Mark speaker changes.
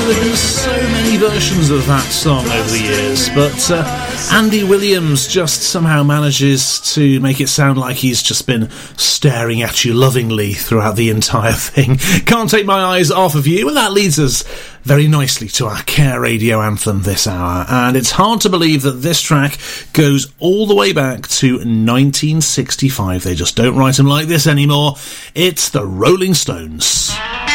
Speaker 1: there have been so many versions of that song over the years, but Andy Williams just somehow manages to make it sound like he's just been staring at you lovingly throughout the entire thing. Can't Take My Eyes Off of You, and that leads us very nicely to our Care Radio anthem this hour, and it's hard to believe that this track goes all the way back to 1965. They just don't write them like this anymore. It's the Rolling Stones.